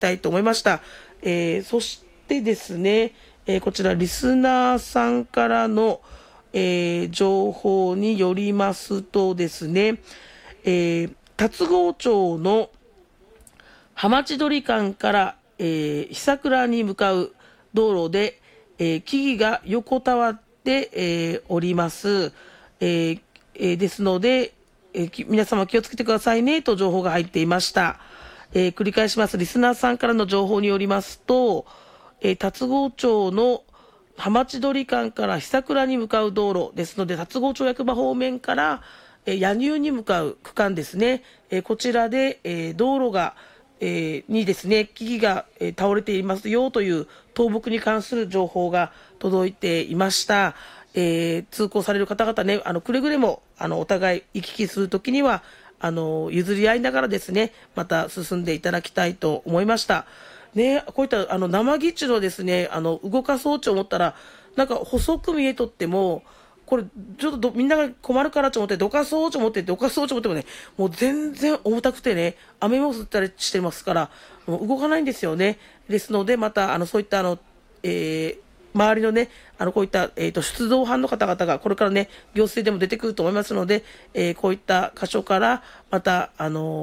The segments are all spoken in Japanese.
たいと思いました。そしてですね、こちらリスナーさんからの、情報によりますとですね、龍郷町の浜千鳥間から、久倉に向かう道路で、木々が横たわって、おります。ですので、皆様気をつけてくださいねと情報が入っていました。繰り返します。リスナーさんからの情報によりますと、龍郷町の浜千鳥間から久倉に向かう道路ですので、龍郷町役場方面から、野入に向かう区間ですね。こちらで、道路が、にですね、木々が、倒れていますよという倒木に関する情報が届いていました。通行される方々ね、くれぐれもお互い行き来するときには譲り合いながらですね、また進んでいただきたいと思いました。ね、こういった生ギッチのですね、動かそうと思ったら、なんか細く見えとっても、これちょっとみんなが困るからと思ってどかそうと思ってどかそうと思ってもね、もう全然重たくてね、雨も降ったりしてますからもう動かないんですよね。ですのでまたそういった周りのねこういった、出動班の方々がこれからね行政でも出てくると思いますので、こういった箇所からまた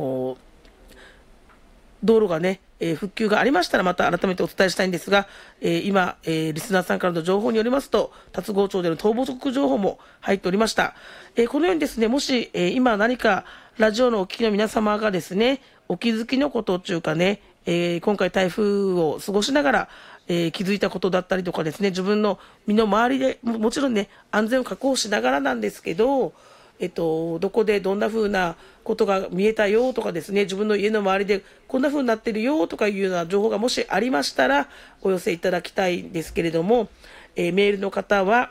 道路がね、復旧がありましたらまた改めてお伝えしたいんですが、今、リスナーさんからの情報によりますと龍郷町での倒木情報も入っておりました。このようにですね、もし、今何かラジオのお聞きの皆様がですねお気づきのことというかね、今回台風を過ごしながら、気づいたことだったりとかですね、自分の身の回りでもちろんね安全を確保しながらなんですけど、どこでどんな風なことが見えたよとかですね、自分の家の周りでこんな風になってるよとかいうような情報がもしありましたらお寄せいただきたいんですけれども、メールの方は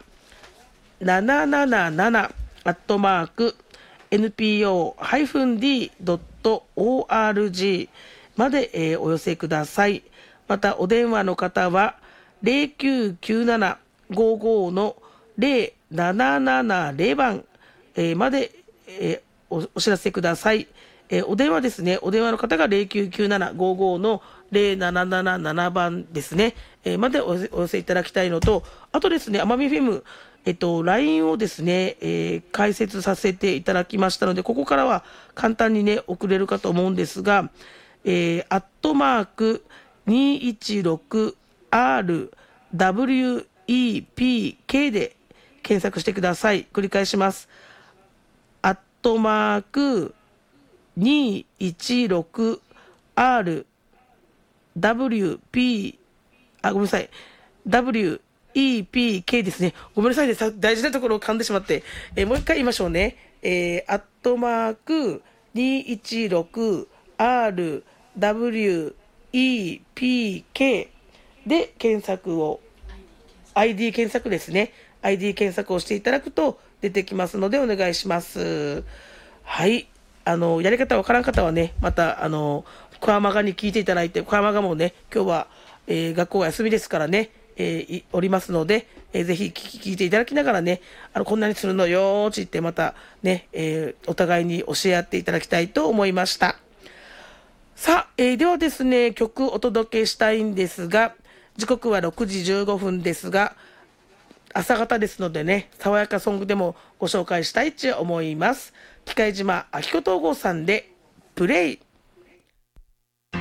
777アットマーク npo-d.org まで、お寄せください。またお電話の方は099755の0770番まで、お知らせください。お電話ですね。お電話の方が099755の0777番ですね。までお寄せいただきたいのと、あとですね、奄美フィム、LINE をですね、開設させていただきましたので、ここからは簡単にね、送れるかと思うんですが、アットマーク 216RWEPK で検索してください。繰り返します。アットマーク 216RWP ごめんなさい WEPK ですね。ごめんなさいね、大事なところを噛んでしまって、もう一回言いましょうね。アットマーク 216RWEPK で検索をID 検索ですね。ID 検索をしていただくと出てきますのでお願いします。はい。やり方わからん方はね、また、小山がに聞いていただいて、小山がもね、今日は、学校が休みですからね、おりますので、ぜひ聞いていただきながらね、こんなにするのよーって言って、またね、お互いに教え合っていただきたいと思いました。さあ、ではですね、曲お届けしたいんですが、時刻は6時15分ですが、朝方ですのでね、爽やかソングでもご紹介したいと思います。機械島明子東郷さんでプレイ。